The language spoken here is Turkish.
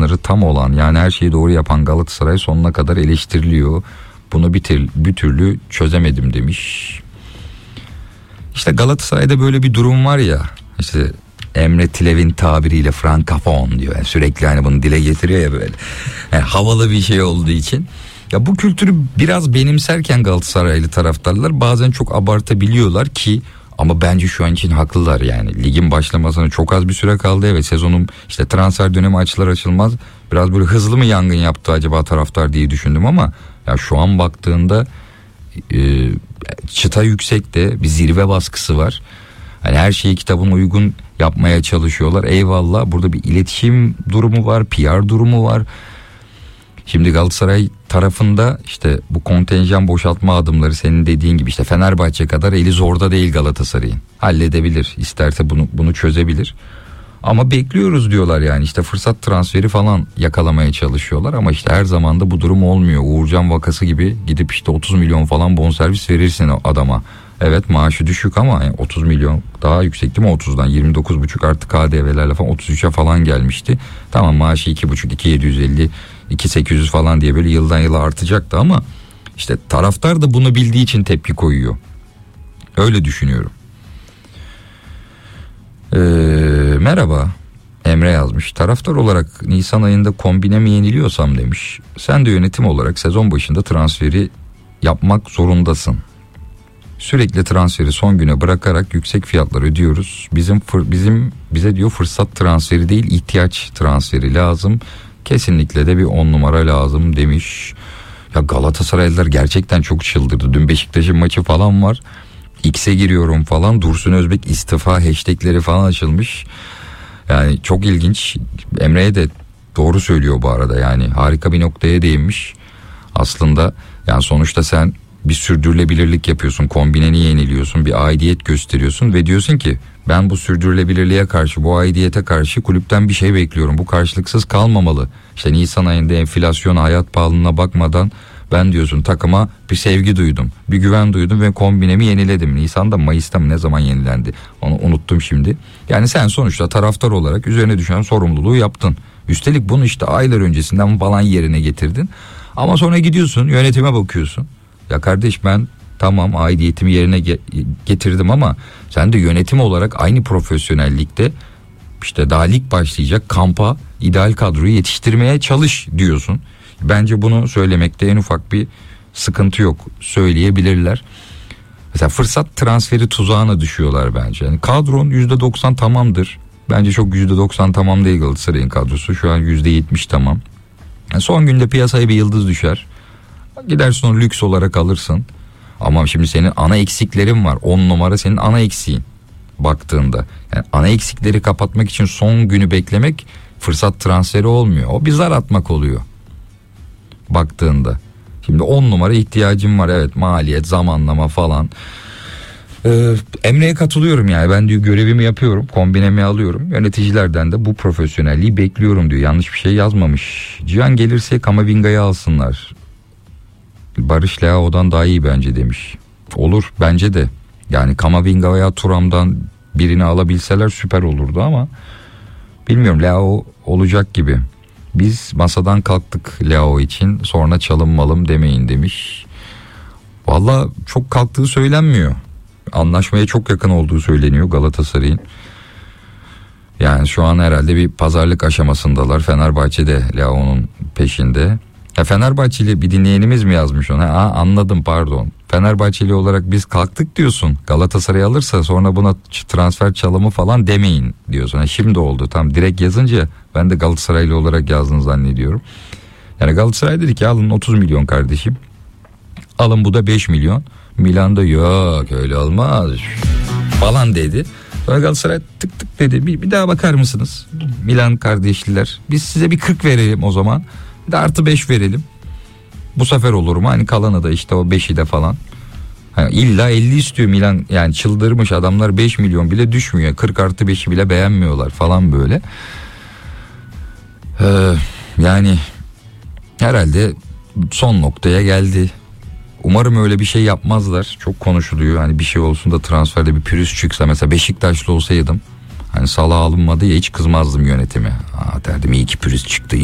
sınırı tam olan, yani her şeyi doğru yapan Galatasaray sonuna kadar eleştiriliyor. Bunu bir türlü çözemedim demiş. İşte Galatasaray'da böyle bir durum var ya, işte Emre Tilev'in tabiriyle frankafon diyor. Yani sürekli hani bunu dile getiriyor ya böyle. Yani havalı bir şey olduğu için. Ya bu kültürü biraz benimserken Galatasaraylı taraftarlar bazen çok abartabiliyorlar ki, ama bence şu an için haklılar yani. Ligin başlamasına çok az bir süre kaldı. Evet, sezonun işte transfer dönemi açılır açılmaz biraz böyle hızlı mı yangın yaptı acaba taraftar diye düşündüm, ama ya şu an baktığında çıta yüksekte, bir zirve baskısı var. Hani her şeyi kitabına uygun yapmaya çalışıyorlar. Eyvallah, burada bir iletişim durumu var, PR durumu var. Şimdi Galatasaray tarafında işte bu kontenjan boşaltma adımları, senin dediğin gibi işte Fenerbahçe kadar eli zorda değil Galatasaray'ın. Halledebilir, isterse bunu çözebilir. Ama bekliyoruz diyorlar, yani işte fırsat transferi falan yakalamaya çalışıyorlar, ama işte her zaman da bu durum olmuyor. Uğurcan vakası gibi gidip işte 30 milyon falan bonservis verirsin o adama. Evet, maaşı düşük ama 30 milyon daha yüksek değil mi 30'dan? 29,5 artı KDV'lerle falan 33'e falan gelmişti. Tamam, maaşı 2,5, 2,750, 2,800 falan diye böyle yıldan yıla artacaktı, ama işte taraftar da bunu bildiği için tepki koyuyor. Öyle düşünüyorum. Merhaba, Emre yazmış. Taraftar olarak Nisan ayında kombine mi yeniliyorsam demiş. Sen de yönetim olarak sezon başında transferi yapmak zorundasın. Sürekli transferi son güne bırakarak yüksek fiyatlar ödüyoruz. Bize diyor fırsat transferi değil, ihtiyaç transferi lazım. Kesinlikle de bir 10 numara lazım demiş. Ya Galatasaraylılar gerçekten çok çıldırdı. Dün Beşiktaş'ın maçı falan var. X'e giriyorum falan, Dursun Özbek istifa hashtagleri falan açılmış. Yani çok ilginç. Emre'ye de doğru söylüyor bu arada, yani harika bir noktaya değinmiş. Aslında yani sonuçta sen bir sürdürülebilirlik yapıyorsun, kombineni yeniliyorsun, bir aidiyet gösteriyorsun ve diyorsun ki ben bu sürdürülebilirliğe karşı, bu aidiyete karşı kulüpten bir şey bekliyorum. Bu karşılıksız kalmamalı. İşte Nisan ayında enflasyona, hayat pahalılığına bakmadan ben diyorsun takıma bir sevgi duydum, bir güven duydum ve kombinemi yeniledim. Nisan'da, Mayıs'ta mı ne zaman yenilendi onu unuttum şimdi. Yani sen sonuçta taraftar olarak üzerine düşen sorumluluğu yaptın. Üstelik bunu işte aylar öncesinden falan yerine getirdin. Ama sonra gidiyorsun yönetime bakıyorsun. Ya kardeş, ben tamam aidiyetimi yerine getirdim, ama sen de yönetim olarak aynı profesyonellikte işte daha lig başlayacak kampa ideal kadroyu yetiştirmeye çalış diyorsun. Bence bunu söylemekte en ufak bir sıkıntı yok. Söyleyebilirler. Mesela fırsat transferi tuzağına düşüyorlar bence. Yani kadron %90 tamamdır. Bence çok %90 tamam değil Galatasaray'ın kadrosu. Şu an %70 tamam. Yani son günde piyasaya bir yıldız düşer. Gidersin onu lüks olarak alırsın. Ama şimdi senin ana eksiklerin var. 10 numara senin ana eksiğin baktığında. Yani ana eksikleri kapatmak için son günü beklemek fırsat transferi olmuyor. O bir zar atmak oluyor baktığında. Şimdi 10 numara ihtiyacım var, evet, maliyet, zamanlama falan. Emre'ye katılıyorum, yani ben diyor görevimi yapıyorum, kombinemi alıyorum, yöneticilerden de bu profesyonelliği bekliyorum diyor. Yanlış bir şey yazmamış. Cihan gelirse Kamavinga'yı alsınlar, Barış Leao'dan daha iyi bence demiş. Olur bence de, yani Kamavinga veya Thuram'dan birini alabilseler süper olurdu, ama bilmiyorum, Leao olacak gibi. Biz masadan kalktık Leao için, sonra çalınmalım demeyin demiş. Valla çok kalktığı söylenmiyor. Anlaşmaya çok yakın olduğu söyleniyor Galatasaray'ın. Yani şu an herhalde bir pazarlık aşamasındalar. Fenerbahçe de Leao'nun peşinde. Ya Fenerbahçeli bir dinleyenimiz mi yazmış ona? Anladım, pardon. Fenerbahçeli olarak biz kalktık diyorsun. Galatasaray alırsa sonra buna transfer çalımı falan demeyin diyorsun. Şimdi oldu tam, direkt yazınca ben de Galatasaraylı olarak yazdığını zannediyorum. Yani Galatasaray dedi ki alın 30 milyon kardeşim. Alın bu da 5 milyon. Milan'da yok öyle olmaz falan dedi. Sonra Galatasaray tık tık dedi. Bir daha bakar mısınız Milan kardeşliler? Biz size bir 40 verelim o zaman. Bir de artı 5 verelim. Bu sefer olur mu? Hani kalanı da işte o 5'i de falan. Yani illa 50 istiyor Milan. Yani çıldırmış adamlar, 5 milyon bile düşmüyor. 40 artı 5'i bile beğenmiyorlar falan böyle. Yani herhalde son noktaya geldi. Umarım öyle bir şey yapmazlar. Çok konuşuluyor. Hani bir şey olsun da transferde bir pürüz çıksa. Mesela Beşiktaşlı olsaydım, hani Salah alınmadı ya, hiç kızmazdım yönetime. Derdim iyi ki pürüz çıktı.